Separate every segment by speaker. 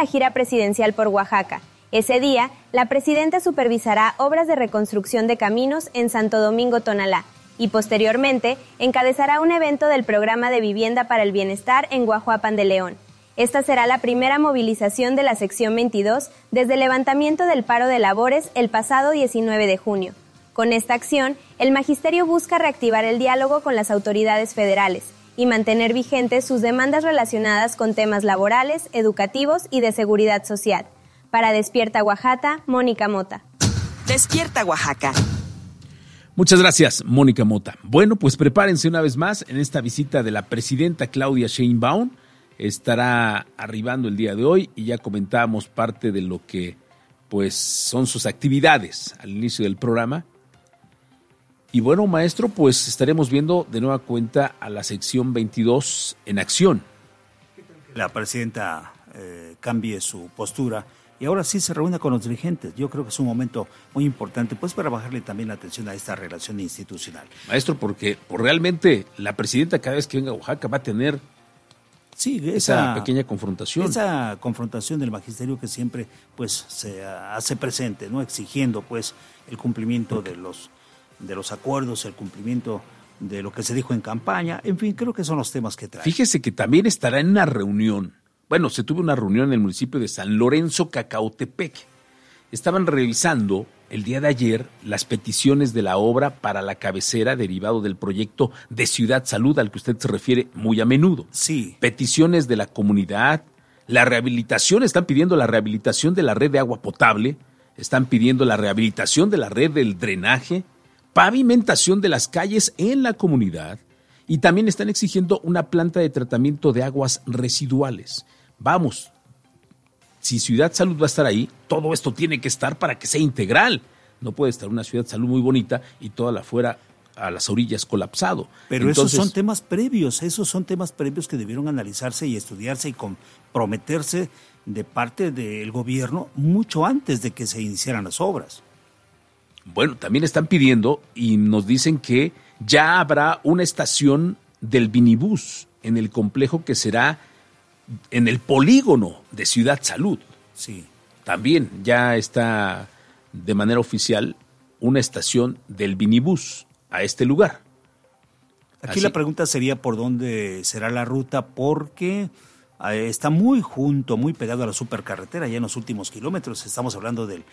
Speaker 1: la gira presidencial por Oaxaca. Ese día, la presidenta supervisará obras de reconstrucción de caminos en Santo Domingo, Tonalá, y posteriormente encabezará un evento del Programa de Vivienda para el Bienestar en Guajuapan de León. Esta será la primera movilización de la sección 22 desde el levantamiento del paro de labores el pasado 19 de junio. Con esta acción, el magisterio busca reactivar el diálogo con las autoridades federales y mantener vigentes sus demandas relacionadas con temas laborales, educativos y de seguridad social. Para Despierta Oaxaca, Mónica Mota.
Speaker 2: Despierta Oaxaca.
Speaker 3: Muchas gracias, Mónica Mota. Bueno, pues prepárense una vez más en esta visita de la presidenta Claudia Sheinbaum. Estará arribando el día de hoy y ya comentábamos parte de lo que pues son sus actividades al inicio del programa. Y bueno, maestro, pues estaremos viendo de nueva cuenta a la sección 22 en acción.
Speaker 4: La presidenta cambie su postura y ahora sí se reúne con los dirigentes. Yo creo que es un momento muy importante pues para bajarle también la atención a esta relación institucional.
Speaker 3: Maestro, porque realmente la presidenta cada vez que venga a Oaxaca va a tener esa pequeña confrontación.
Speaker 4: Esa confrontación del magisterio que siempre pues se hace presente, ¿no? Exigiendo pues el cumplimiento de los acuerdos, el cumplimiento de lo que se dijo en campaña. En fin, creo que son los temas que trae.
Speaker 3: Fíjese que también estará en una reunión. Bueno, se tuvo una reunión en el municipio de San Lorenzo, Cacautepec. Estaban revisando el día de ayer las peticiones de la obra para la cabecera derivado del proyecto de Ciudad Salud al que usted se refiere muy a menudo.
Speaker 4: Sí.
Speaker 3: Peticiones de la comunidad, la rehabilitación, están pidiendo la rehabilitación de la red de agua potable, están pidiendo la rehabilitación de la red del drenaje, pavimentación de las calles en la comunidad y también están exigiendo una planta de tratamiento de aguas residuales. Vamos, si Ciudad Salud va a estar ahí, todo esto tiene que estar para que sea integral. No puede estar una Ciudad Salud muy bonita y toda la fuera a las orillas colapsado.
Speaker 4: Pero entonces, esos son temas previos que debieron analizarse y estudiarse y comprometerse de parte del gobierno mucho antes de que se iniciaran las obras.
Speaker 3: Bueno, también están pidiendo y nos dicen que ya habrá una estación del Vinibús en el complejo que será en el polígono de Ciudad Salud.
Speaker 4: Sí.
Speaker 3: También ya está de manera oficial una estación del Vinibús a este lugar.
Speaker 4: Aquí la pregunta sería por dónde será la ruta, porque está muy pegado a la supercarretera, ya en los últimos kilómetros, estamos hablando del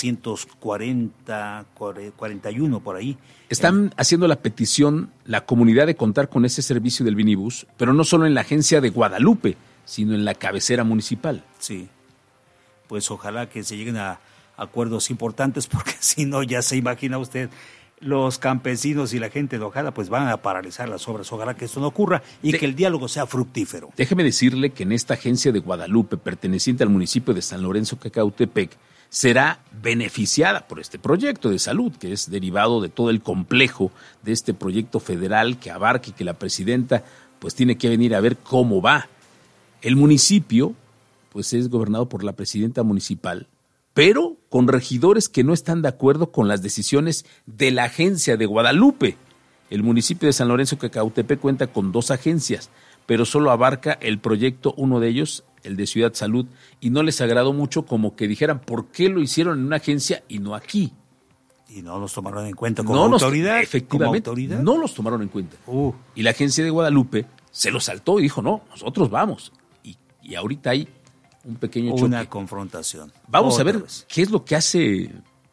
Speaker 4: 241 por ahí.
Speaker 3: Están haciendo la petición, la comunidad, de contar con ese servicio del Vinibús, pero no solo en la agencia de Guadalupe, sino en la cabecera municipal.
Speaker 4: Sí, pues ojalá que se lleguen a acuerdos importantes, porque si no, ya se imagina usted, los campesinos y la gente enojada pues van a paralizar las obras. Ojalá que esto no ocurra y que el diálogo sea fructífero.
Speaker 3: Déjeme decirle que en esta agencia de Guadalupe, perteneciente al municipio de San Lorenzo, Cacautepec, será beneficiada por este proyecto de salud, que es derivado de todo el complejo de este proyecto federal que abarque, que la presidenta pues tiene que venir a ver cómo va. El municipio pues es gobernado por la presidenta municipal, pero con regidores que no están de acuerdo con las decisiones de la agencia de Guadalupe. El municipio de San Lorenzo Cacautepec cuenta con 2 agencias, pero solo abarca el proyecto, uno de ellos, el de Ciudad Salud, y no les agradó mucho, como que dijeran, ¿por qué lo hicieron en una agencia y no aquí?
Speaker 4: Y no los tomaron en cuenta como autoridad.
Speaker 3: Efectivamente, no los tomaron en cuenta. Y la agencia de Guadalupe se lo saltó y dijo, no, nosotros vamos. Y ahorita hay un pequeño choque.
Speaker 4: Una confrontación.
Speaker 3: Vamos a ver qué es lo que hace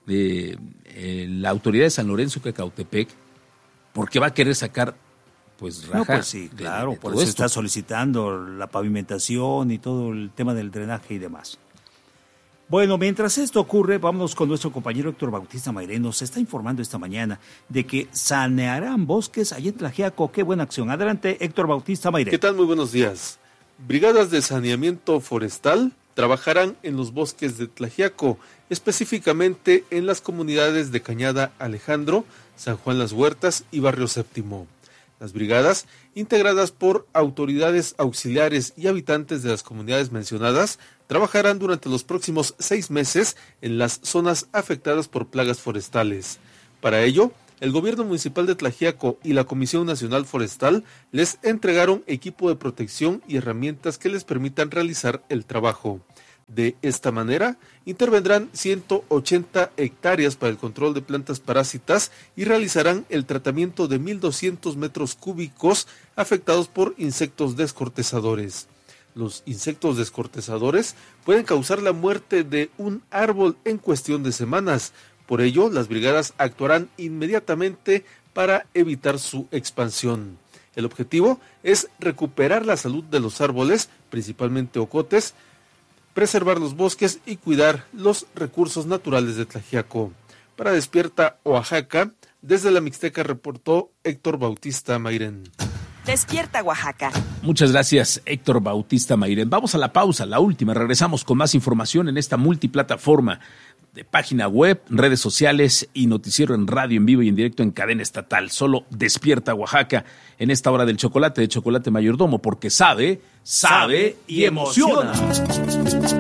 Speaker 3: la autoridad de San Lorenzo Cacautepec, porque va a querer sacar pues raja.
Speaker 4: No, pues sí, claro, por eso está solicitando la pavimentación y todo el tema del drenaje y demás. Bueno, mientras esto ocurre, vámonos con nuestro compañero Héctor Bautista Mairén. Nos está informando esta mañana de que sanearán bosques allá en Tlaxiaco. ¡Qué buena acción! Adelante, Héctor Bautista Mairén.
Speaker 5: ¿Qué tal? Muy buenos días. Brigadas de saneamiento forestal trabajarán en los bosques de Tlaxiaco, específicamente en las comunidades de Cañada Alejandro, San Juan Las Huertas y Barrio Séptimo. Las brigadas, integradas por autoridades auxiliares y habitantes de las comunidades mencionadas, trabajarán durante los próximos 6 meses en las zonas afectadas por plagas forestales. Para ello, el gobierno municipal de Tlaxiaco y la Comisión Nacional Forestal les entregaron equipo de protección y herramientas que les permitan realizar el trabajo. De esta manera, intervendrán 180 hectáreas para el control de plantas parásitas y realizarán el tratamiento de 1.200 metros cúbicos afectados por insectos descortezadores. Los insectos descortezadores pueden causar la muerte de un árbol en cuestión de semanas. Por ello, las brigadas actuarán inmediatamente para evitar su expansión. El objetivo es recuperar la salud de los árboles, principalmente ocotes, preservar los bosques y cuidar los recursos naturales de Tlaxiaco. Para Despierta Oaxaca, desde la Mixteca reportó Héctor Bautista Mairén.
Speaker 2: Despierta Oaxaca.
Speaker 3: Muchas gracias, Héctor Bautista Mairén. Vamos a la pausa, la última. Regresamos con más información en esta multiplataforma de página web, redes sociales y noticiero en radio, en vivo y en directo en cadena estatal. Solo Despierta Oaxaca en esta hora del chocolate, de Chocolate Mayordomo, porque sabe y emociona.